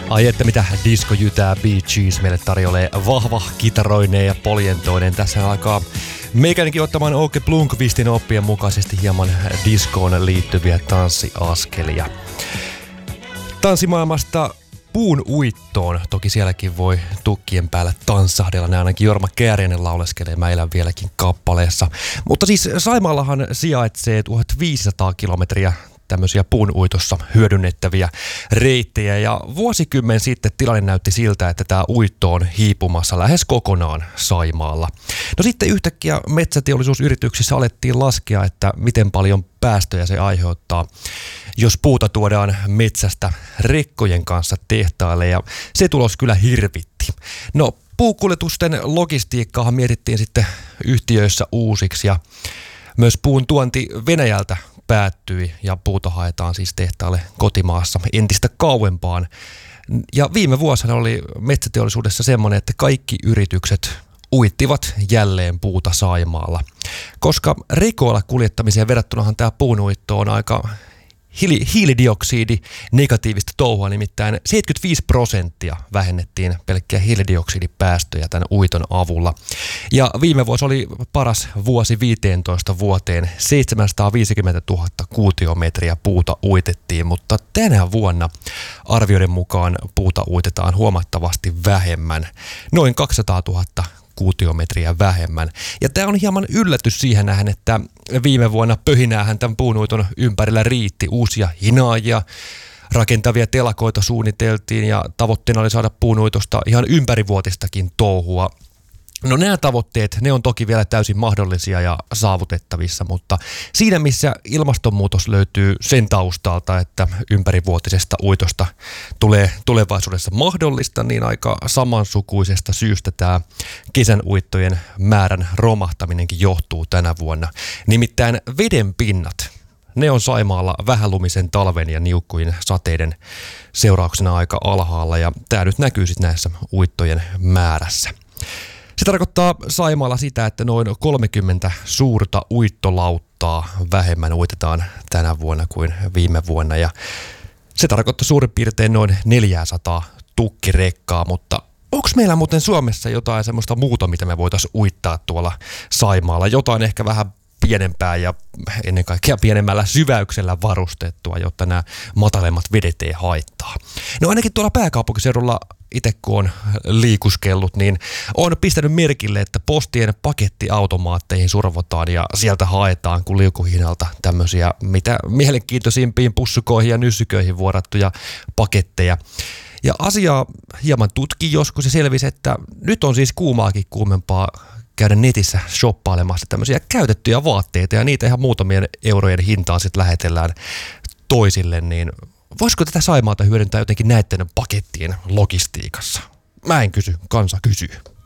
Ai että mitä diskojytää Bee Gees meille tarjoilee vahva kitaroineen ja poljentoinen. Tässä alkaa meikänikin ottamaan Åke Blomqvistin oppien mukaisesti hieman diskoon liittyviä tanssiaskelia. Tanssimaailmasta puun uittoon. Toki sielläkin voi tukkien päällä tanssahdella. Ne ainakin Jorma Kääriäinen lauleskelee Mä elän vieläkin kappaleessa. Mutta siis Saimaallahan sijaitsee 1500 kilometriä tämmöisiä puun uitossa hyödynnettäviä reittejä. Ja vuosikymmen sitten tilanne näytti siltä, että tämä uitto on hiipumassa lähes kokonaan Saimaalla. No sitten yhtäkkiä metsäteollisuusyrityksissä alettiin laskea, että miten paljon päästöjä se aiheuttaa, jos puuta tuodaan metsästä rekkojen kanssa tehtaille, ja se tulos kyllä hirvitti. No, puukuljetusten logistiikkaahan mietittiin sitten yhtiöissä uusiksi, ja myös puun tuonti Venäjältä päättyi, ja puuta haetaan siis tehtaalle kotimaassa entistä kauempaan. Ja viime vuosina oli metsäteollisuudessa semmoinen, että kaikki yritykset uittivat jälleen puuta Saimaalla. Koska rekoilla kuljettamiseen verrattunahan tämä puunuitto on aika hiilidioksidi negatiivista touhua, nimittäin 75% vähennettiin pelkkiä hiilidioksidipäästöjä tämän uiton avulla. Ja viime vuosi oli paras vuosi 15 vuoteen, 750 000 kuutiometriä puuta uitettiin, mutta tänä vuonna arvioiden mukaan puuta uitetaan huomattavasti vähemmän, noin 200 000 kuutiometriä vähemmän. Ja tämä on hieman yllätys siihen nähden, että viime vuonna pöhinäähän tämän puunuiton ympärillä riitti. Uusia hinaajia, rakentavia telakoita suunniteltiin ja tavoitteena oli saada puunuitosta ihan ympärivuotistakin touhua. No nämä tavoitteet, ne on toki vielä täysin mahdollisia ja saavutettavissa, mutta siinä missä ilmastonmuutos löytyy sen taustalta, että ympärivuotisesta uitosta tulee tulevaisuudessa mahdollista, niin aika samansukuisesta syystä tämä kesän uittojen määrän romahtaminenkin johtuu tänä vuonna. Nimittäin veden pinnat, ne on Saimaalla vähälumisen talven ja niukkujen sateiden seurauksena aika alhaalla, ja tämä nyt näkyy sitten näissä uittojen määrässä. Se tarkoittaa Saimaalla sitä, että noin 30 suurta uittolauttaa vähemmän uitetaan tänä vuonna kuin viime vuonna, ja se tarkoittaa suurin piirtein noin 400 tukkirekkaa, mutta onko meillä muuten Suomessa jotain semmoista muuta, mitä me voitaisiin uittaa tuolla Saimaalla? Jotain ehkä vähän pienempää ja ennen kaikkea pienemmällä syväyksellä varustettua, jotta nämä matalemmat vedet ei haittaa. No ainakin tuolla pääkaupunkiseudulla itse kun on liikuskellut, niin on pistänyt merkille, että postien pakettiautomaatteihin survotaan ja sieltä haetaan kun liukuhihnalta tämmöisiä mitä mielenkiintoisimpiin pussukoihin ja nyssyköihin vuorattuja paketteja. Ja asiaa hieman tutki joskus ja selvisi, että nyt on siis kuumaakin kuumempaa käydä netissä shoppailemassa tämmöisiä käytettyjä vaatteita ja niitä ihan muutamien eurojen hintaan sitten lähetellään toisille, niin voisiko tätä Saimaata hyödyntää jotenkin näiden pakettien logistiikassa? Mä en kysy, kansa kysyy.